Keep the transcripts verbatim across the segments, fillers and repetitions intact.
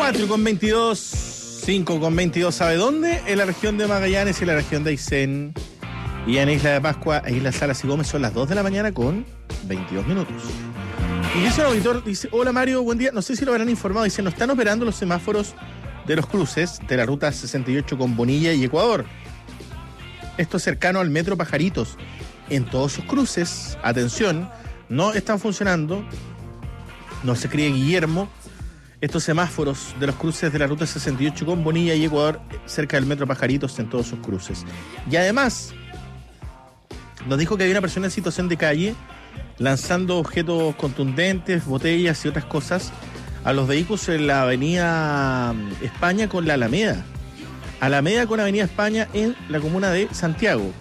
cuatro con veintidós, cinco con veintidós, ¿sabe dónde? En la región de Magallanes y en la región de Aysén. Y en Isla de Pascua e Isla Salas y Gómez son las dos de la mañana con veintidós minutos. Y dice un auditor, dice, hola Mario, buen día. No sé si lo habrán informado, dice, no están operando los semáforos de los cruces de la ruta sesenta y ocho con Bonilla y Ecuador. Esto es cercano al metro Pajaritos. En todos sus cruces, atención, no están funcionando, no se cree Guillermo, estos semáforos de los cruces de la ruta sesenta y ocho con Bonilla y Ecuador cerca del metro Pajaritos en todos sus cruces. Y además, nos dijo que había una persona en situación de calle lanzando objetos contundentes, botellas y otras cosas a los vehículos en la avenida España con la Alameda. Alameda con Avenida España en la comuna de Santiago.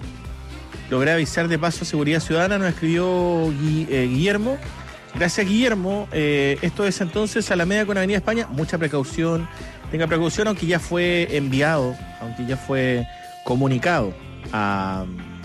Logré avisar de paso a Seguridad Ciudadana, nos escribió Gui, eh, Guillermo. Gracias, Guillermo. Eh, esto es entonces Alameda con Avenida España. Mucha precaución. Tenga precaución, aunque ya fue enviado, aunque ya fue comunicado a,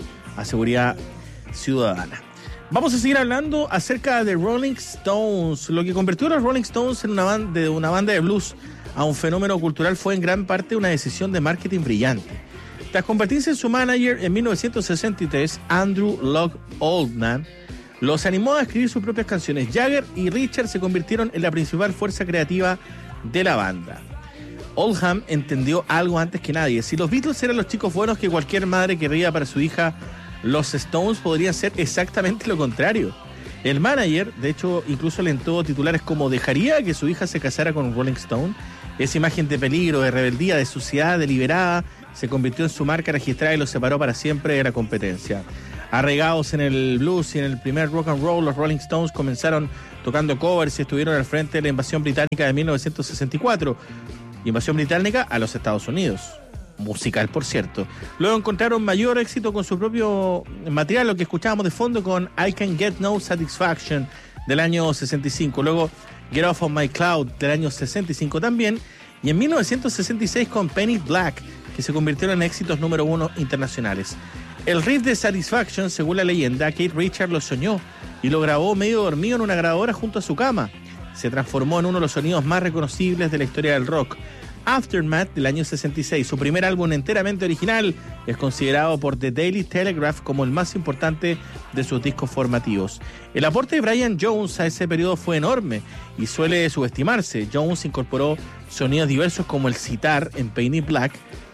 a Seguridad Ciudadana. Vamos a seguir hablando acerca de Rolling Stones. Lo que convirtió a los Rolling Stones en una banda, de una banda de blues a un fenómeno cultural fue en gran parte una decisión de marketing brillante. Tras convertirse en su manager en mil novecientos sesenta y tres, Andrew Loog Oldham los animó a escribir sus propias canciones. Jagger y Richard se convirtieron en la principal fuerza creativa de la banda. Oldham entendió algo antes que nadie. Si los Beatles eran los chicos buenos que cualquier madre querría para su hija, los Stones podrían ser exactamente lo contrario. El manager, de hecho, incluso alentó titulares como «¿Dejaría que su hija se casara con un Rolling Stone?». Esa imagen de peligro, de rebeldía, de suciedad deliberada se convirtió en su marca registrada y los separó para siempre de la competencia. Arraigados en el blues y en el primer rock and roll, los Rolling Stones comenzaron tocando covers y estuvieron al frente de la invasión británica de mil novecientos sesenta y cuatro. Invasión británica a los Estados Unidos. Musical, por cierto. Luego encontraron mayor éxito con su propio material, lo que escuchábamos de fondo con I Can Get No Satisfaction del año sesenta y cinco. Luego Get Off of My Cloud del año sesenta y cinco también. Y en mil novecientos sesenta y seis con Penny Black, que se convirtieron en éxitos número uno internacionales. El riff de Satisfaction, según la leyenda, Keith Richards lo soñó y lo grabó medio dormido en una grabadora junto a su cama. Se transformó en uno de los sonidos más reconocibles de la historia del rock. Aftermath del año sesenta y seis, su primer álbum enteramente original, es considerado por The Daily Telegraph como el más importante de sus discos formativos. El aporte de Brian Jones a ese periodo fue enorme y suele subestimarse. Jones incorporó sonidos diversos como el sitar en Penny Black,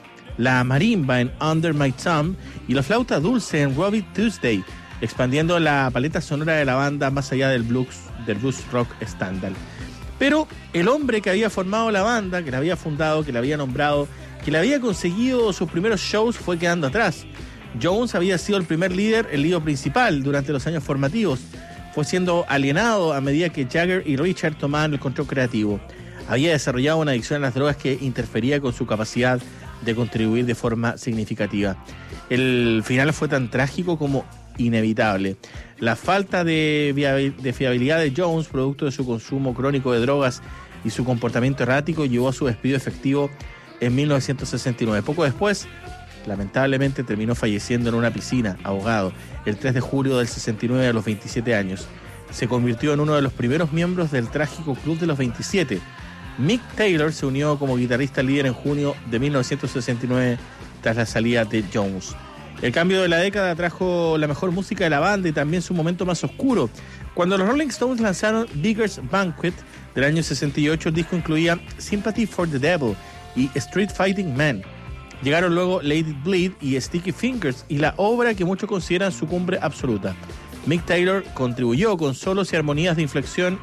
la marimba en Under My Thumb y la flauta dulce en Ruby Tuesday, expandiendo la paleta sonora de la banda más allá del blues, del blues rock estándar. Pero el hombre que había formado la banda, que la había fundado, que la había nombrado, que le había conseguido sus primeros shows fue quedando atrás. Jones había sido el primer líder, el líder principal durante los años formativos. Fue siendo alienado a medida que Jagger y Richard tomaban el control creativo. Había desarrollado una adicción a las drogas que interfería con su capacidad de contribuir de forma significativa. El final fue tan trágico como inevitable. La falta de, viabil- de fiabilidad de Jones, producto de su consumo crónico de drogas y su comportamiento errático, llevó a su despido efectivo en mil novecientos sesenta y nueve. Poco después, lamentablemente, terminó falleciendo en una piscina, ahogado, el tres de julio del sesenta y nueve a los veintisiete años. Se convirtió en uno de los primeros miembros del trágico Club de los veintisiete. Mick Taylor se unió como guitarrista líder en junio de mil novecientos sesenta y nueve tras la salida de Jones. El cambio de la década trajo la mejor música de la banda y también su momento más oscuro. Cuando los Rolling Stones lanzaron Beggar's Banquet del año sesenta y ocho, el disco incluía Sympathy for the Devil y Street Fighting Man. Llegaron luego Let It Bleed y Sticky Fingers y la obra que muchos consideran su cumbre absoluta. Mick Taylor contribuyó con solos y armonías de inflexión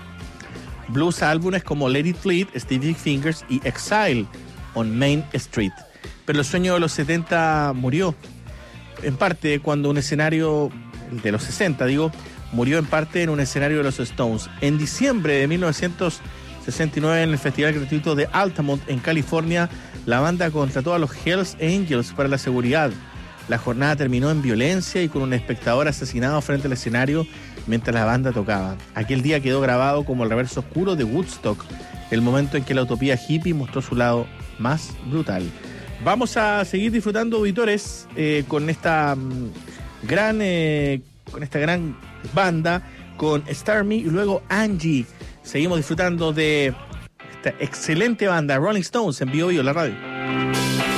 blues a álbumes como Let It Bleed, Sticky Fingers y Exile on Main Street. Pero el sueño de los setenta murió. En parte cuando un escenario de los sesenta, digo, murió en parte en un escenario de los Stones. En diciembre de mil novecientos sesenta y nueve, en el Festival Gratuito de Altamont, en California, la banda contrató a los Hells Angels para la seguridad. La jornada terminó en violencia y con un espectador asesinado frente al escenario mientras la banda tocaba. Aquel día quedó grabado como el reverso oscuro de Woodstock, el momento en que la utopía hippie mostró su lado más brutal. Vamos a seguir disfrutando, auditores, eh, con esta um, gran eh, con esta gran banda, con Start Me y luego Angie. Seguimos disfrutando de esta excelente banda, Rolling Stones, en Bio Bio, la radio.